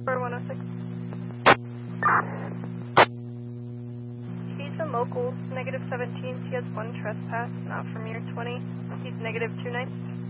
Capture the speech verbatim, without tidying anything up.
four one oh six. He's in locals, negative seventeen. He has one trespass, not from year twenty. He's negative two nights.